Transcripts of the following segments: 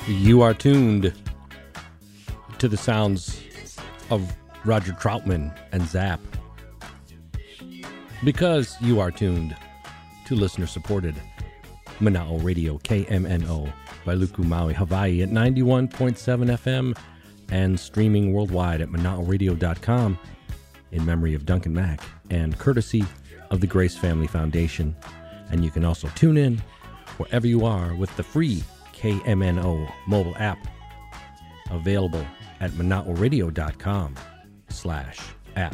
You are tuned to the sounds of Roger Troutman and Zapp, because you are tuned to listener-supported Mana'o Radio, KMNO, Wailuku, Maui, Hawaii at 91.7 FM and streaming worldwide at mana'oradio.com in memory of Duncan Mack and courtesy of the Grace Family Foundation. And you can also tune in wherever you are with the free KMNO mobile app available at mana'oradio.com/app.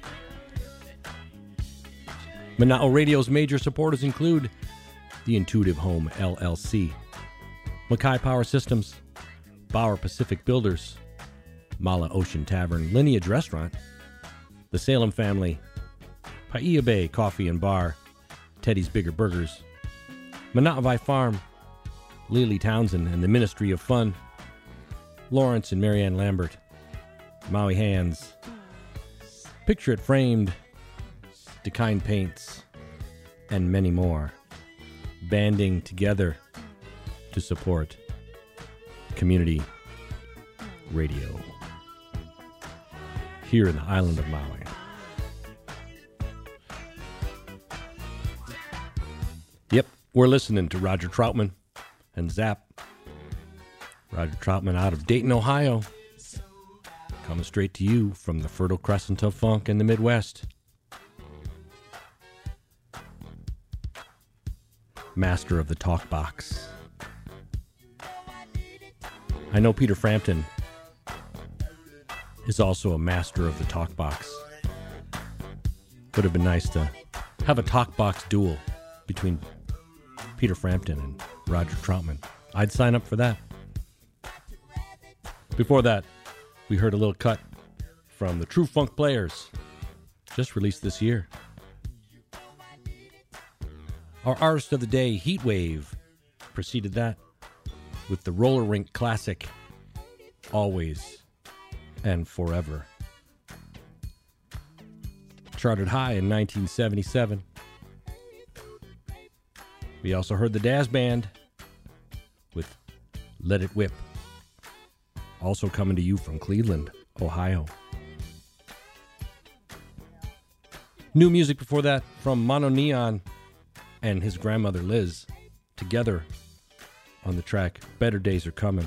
Mana'o Radio's major supporters include the Intuitive Home LLC, Mackay Power Systems, Bauer Pacific Builders, Mala Ocean Tavern, Lineage Restaurant, the Salem Family, Paia Bay Coffee and Bar, Teddy's Bigger Burgers, Mana'avai Farm, Lily Townsend and the Ministry of Fun, Lawrence and Marianne Lambert, Maui Hands, Picture It Framed, Dekine Paints, and many more, banding together to support community radio here in the island of Maui. Yep, we're listening to Roger Troutman and Zapp. Roger Troutman out of Dayton, Ohio, coming straight to you from the Fertile Crescent of Funk in the Midwest. Master of the talk box. I know Peter Frampton is also a master of the talk box. Would have been nice to have a talk box duel between Peter Frampton and Roger Troutman. I'd sign up for that. Before that, we heard a little cut from the True Funk Players, just released this year. Our artist of the day, Heatwave, preceded that with the Roller Rink classic, Always and Forever. Charted high in 1977. We also heard the Dazz Band with Let It Whip, also coming to you from Cleveland, Ohio. New music before that from Mono Neon and his grandmother Liz, together on the track Better Days Are Coming.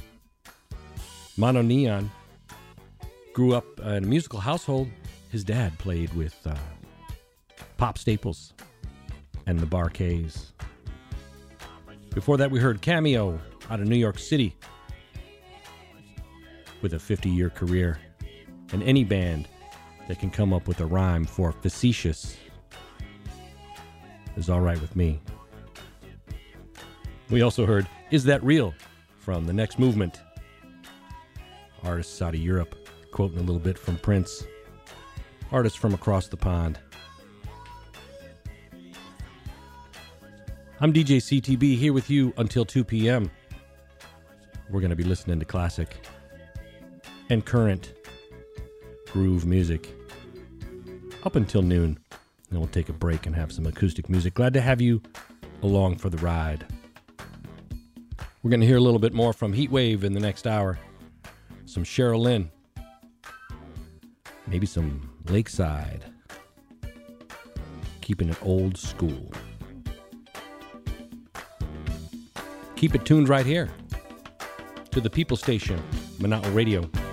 Mono Neon grew up in a musical household. His dad played with pop staples and the Bar-Kays. Before that, we heard Cameo out of New York City with a 50-year career. And any band that can come up with a rhyme for facetious is all right with me. We also heard Is That Real from The Next Movement. Artists out of Europe, quoting a little bit from Prince. Artists from across the pond. I'm DJ CTB here with you until 2 p.m. We're going to be listening to classic and current groove music up until noon. Then we'll take a break and have some acoustic music. Glad to have you along for the ride. We're going to hear a little bit more from Heatwave in the next hour. Some Cheryl Lynn. Maybe some Lakeside. Keeping it old school. Keep it tuned right here to the People Station, Mana'o Radio.